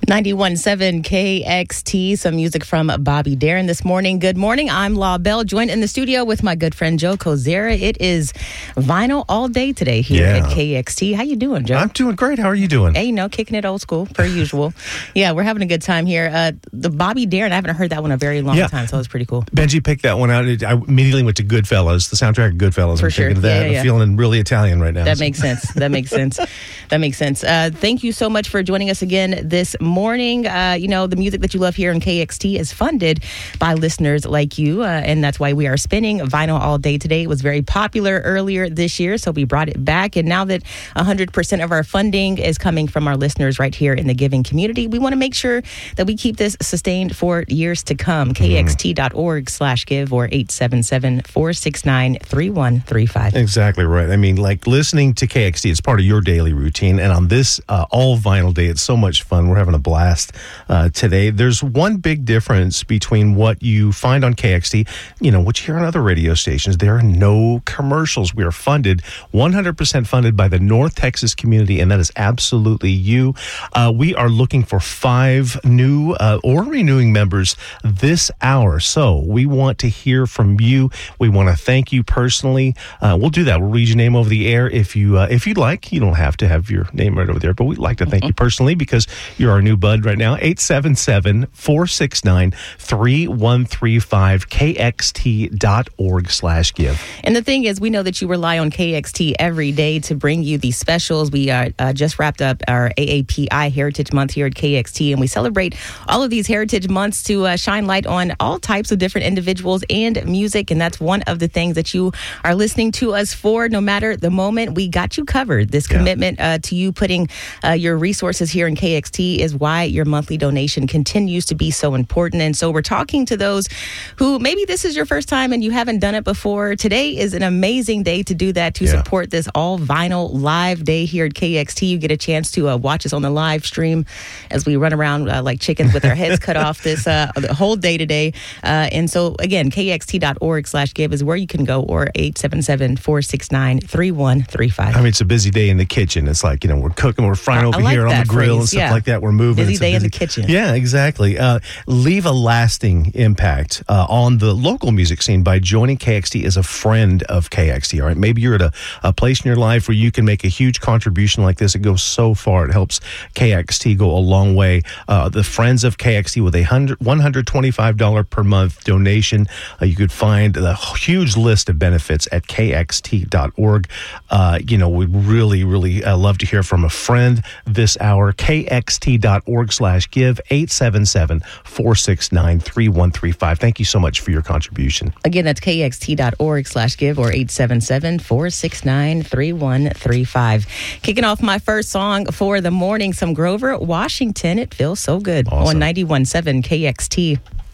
91.7 KXT, some music from Bobby Darin this morning. Good morning. I'm La Belle, joined in the studio with my good friend Joe Kozera. It is vinyl all day today here at KXT. How you doing, Joe? I'm doing great. How are you doing? Hey, kicking it old school, per usual. Yeah, we're having a good time here. The Bobby Darin, I haven't heard that one a very long time, so it's pretty cool. Benji picked that one out. I immediately went to Goodfellas, the soundtrack of Goodfellas. For I'm sure. thinking of that. Yeah. I'm feeling really Italian right now. That makes sense. That makes sense. Thank you so much for joining us again this morning. The music that you love here on KXT is funded by listeners like you, and that's why we are spinning vinyl all day today. It was very popular earlier this year, so we brought it back. And now that 100% of our funding is coming from our listeners right here in the giving community, we want to make sure that we keep this sustained for years to come. KXT.org/give or 877-469-3135. Exactly right. I mean, like listening to KXT, it's part of your daily routine. And on this all vinyl day, it's so much fun. We're having a blast today. There's one big difference between what you find on KXT, what you hear on other radio stations. There are no commercials. We are funded, 100% funded by the North Texas community, and that is absolutely you. We are looking for 5 new or renewing members this hour. So we want to hear from you. We want to thank you personally. We'll do that. We'll read your name over the air if you'd like. You don't have to have your name right over there, but we'd like to thank you personally because you're our new bud right now. 877-469-3135, kxt.org/give. And the thing is, we know that you rely on KXT every day to bring you these specials. We just wrapped up our AAPI Heritage Month here at KXT, and we celebrate all of these Heritage Months to shine light on all types of different individuals and music. And that's one of the things that you are listening to us for. No matter the moment, we got you covered. This commitment to you putting your resources here in KXT is why your monthly donation continues to be so important. And so we're talking to those who maybe this is your first time and you haven't done it before. Today is an amazing day to do that, to support this all vinyl live day here at KXT. You get a chance to watch us on the live stream as we run around like chickens with our heads cut off this the whole day today. And so again, kxt.org/give is where you can go, or 877-469-3135. I mean, it's a busy day in the kitchen. It's like, we're cooking, we're frying over here on the grill and stuff like that. We're moving. Busy day in the kitchen. Yeah, exactly. Leave a lasting impact on the local music scene by joining KXT as a friend of KXT. All right, maybe you're at a place in your life where you can make a huge contribution like this. It goes so far. It helps KXT go a long way. The Friends of KXT with a $125 per month donation. You could find the huge list of benefits at kxt.org. We'd really, really love to hear from a friend this hour. kxt.org/give, 877-469-3135. Thank you so much for your contribution. Again, that's kxt.org/give or 877-469-3135. Kicking off my first song for the morning, some Grover Washington. It feels so good. Awesome. On 91.7 KXT.